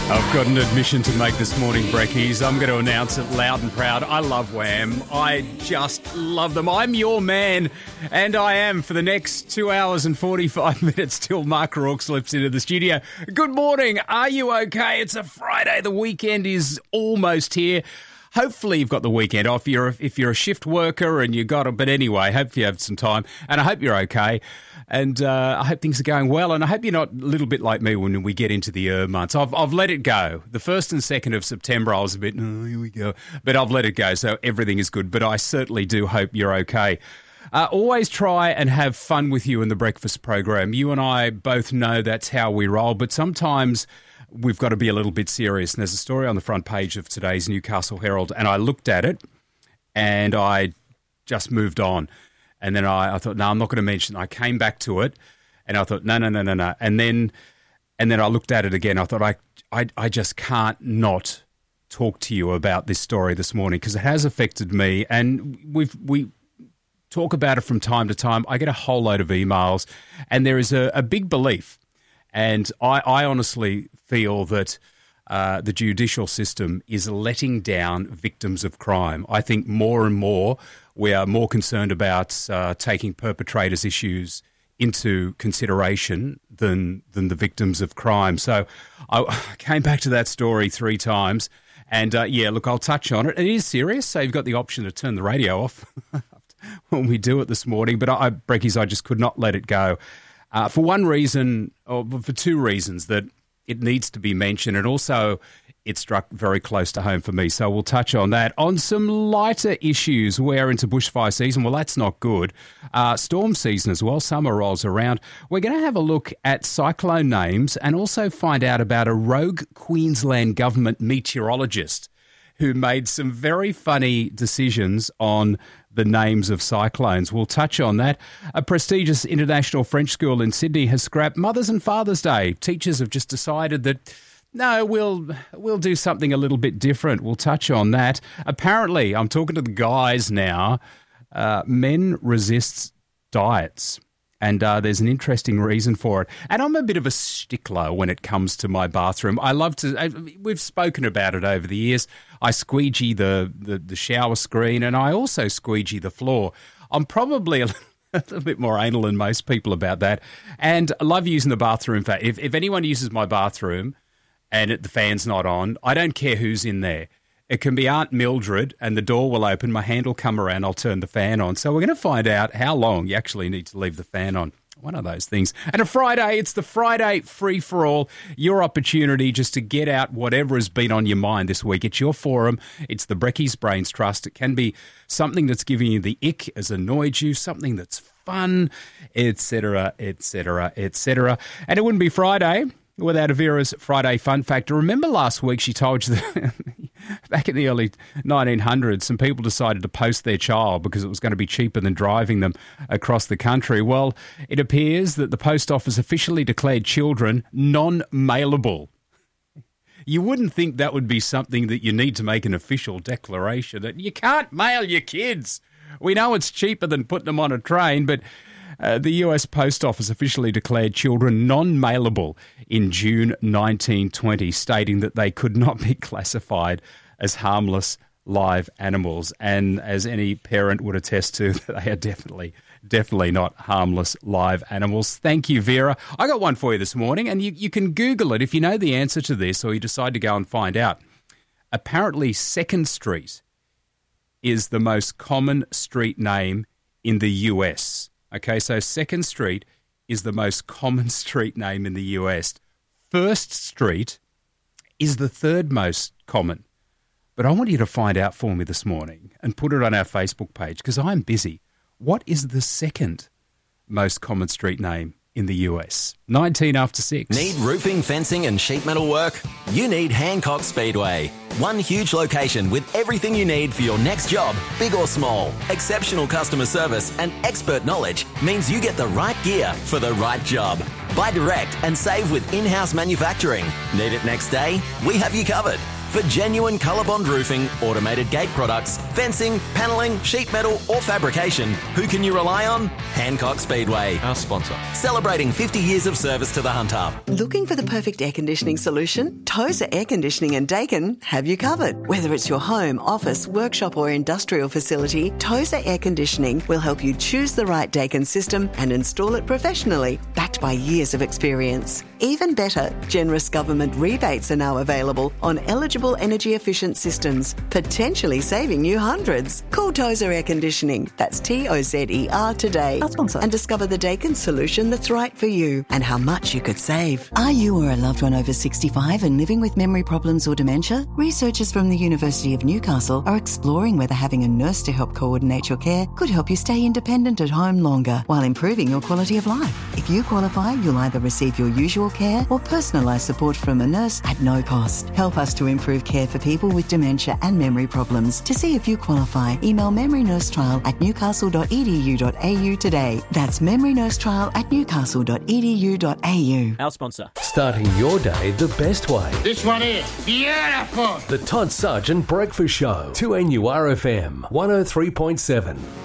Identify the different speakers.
Speaker 1: I've got an admission to make this morning, Brekkies. I'm going to announce it loud and proud. I love Wham. I just love them. I'm your man, and I am for the next 2 hours and 45 minutes till Mark Rourke slips into the studio. Good morning. Are you okay? It's a Friday. The weekend is almost here. Hopefully you've got the weekend off. If you're a shift worker and you got it, but anyway, hope you have some time, and I hope you're okay. And I hope things are going well, and I hope you're not a little bit like me when we get into the months. I've let it go. The 1st and 2nd of September, I was a bit, here we go. But I've let it go, so everything is good. But I certainly do hope you're okay. Always try and have fun with you in the breakfast program. You and I both know that's how we roll, but sometimes we've got to be a little bit serious. And there's a story on the front page of today's Newcastle Herald, and I looked at it, and I just moved on. And then I thought, no, I'm not going to mention it. I came back to it, and I thought, no. And then I looked at it again. I thought, I just can't not talk to you about this story this morning because it has affected me. And we talk about it from time to time. I get a whole load of emails, and there is a big belief. And I honestly feel that the judicial system is letting down victims of crime. I think more and more we are more concerned about taking perpetrators' issues into consideration than the victims of crime. So I came back to that story 3 times. And, look, I'll touch on it. It is serious, so you've got the option to turn the radio off when we do it this morning. But Brekkies, I just could not let it go. For one reason, or for 2 reasons, that it needs to be mentioned, and also it struck very close to home for me. So we'll touch on that. On some lighter issues, we're into bushfire season. Well, that's not good. Storm season as well. Summer rolls around. We're going to have a look at cyclone names and also find out about a rogue Queensland government meteorologist who made some very funny decisions on the names of cyclones. We'll touch on that. A prestigious international French school in Sydney has scrapped Mother's and Father's Day. Teachers have just decided that, no, we'll do something a little bit different. We'll touch on that. Apparently, I'm talking to the guys now, men resist diets. And there's an interesting reason for it. And I'm a bit of a stickler when it comes to my bathroom. I love to, we've spoken about it over the years. I squeegee the shower screen, and I also squeegee the floor. I'm probably a little bit more anal than most people about that. And I love using the bathroom. If anyone uses my bathroom and the fan's not on, I don't care who's in there. It can be Aunt Mildred, and the door will open, my hand will come around, I'll turn the fan on. So we're going to find out how long you actually need to leave the fan on. One of those things. And a Friday, it's the Friday free-for-all, your opportunity just to get out whatever has been on your mind this week. It's your forum. It's the Brekkies Brains Trust. It can be something that's giving you the ick, has annoyed you, something that's fun, etc., etc., etc. And it wouldn't be Friday without Avira's Friday Fun Factor. Remember last week she told you that back in the early 1900s, some people decided to post their child because it was going to be cheaper than driving them across the country. Well, it appears that the post office officially declared children non-mailable. You wouldn't think that would be something that you need to make an official declaration that you can't mail your kids. We know it's cheaper than putting them on a train, but the US Post Office officially declared children non-mailable in June 1920, stating that they could not be classified as harmless live animals. And as any parent would attest to, they are definitely not harmless live animals. Thank you, Vera. I got one for you this morning, and you can Google it if you know the answer to this or you decide to go and find out. Apparently, 2nd Street is the most common street name in the US. Okay, so 2nd Street is the most common street name in the US. 1st Street is the 3rd most common. But I want you to find out for me this morning and put it on our Facebook page because I'm busy. What is the 2nd most common street name in the US? 19 after 6.
Speaker 2: Need roofing, fencing and sheet metal work? You need Hancock Speedway. One huge location with everything you need for your next job, big or small. Exceptional customer service and expert knowledge means you get the right gear for the right job. Buy direct and save with in-house manufacturing. Need it next day? We have you covered. For genuine ColourBond roofing, automated gate products, fencing, panelling, sheet metal or fabrication, who can you rely on? Hancock Speedway.
Speaker 3: Our sponsor.
Speaker 2: Celebrating 50 years of service to the Hunt Hub.
Speaker 4: Looking for the perfect air conditioning solution? Tozer Air Conditioning and Dakin have you covered. Whether it's your home, office, workshop or industrial facility, Tozer Air Conditioning will help you choose the right Dakin system and install it professionally, backed by years of experience. Even better, generous government rebates are now available on eligible energy-efficient systems, potentially saving you hundreds. Call Tozer Air Conditioning, that's Tozer today, our sponsor, and discover the Dakin solution that's right for you and how much you could save. Are you or a loved one over 65 and living with memory problems or dementia? Researchers from the University of Newcastle are exploring whether having a nurse to help coordinate your care could help you stay independent at home longer while improving your quality of life. If you qualify, you'll either receive your usual care or personalised support from a nurse at no cost. Help us to improve care for people with dementia and memory problems. To see if you qualify, email memorynursetrial@newcastle.edu.au today. That's memorynursetrial@newcastle.edu.au.
Speaker 3: Our sponsor.
Speaker 5: Starting your day the best way.
Speaker 6: This one is beautiful.
Speaker 5: The Todd Sargent Breakfast Show. 2NURFM 103.7.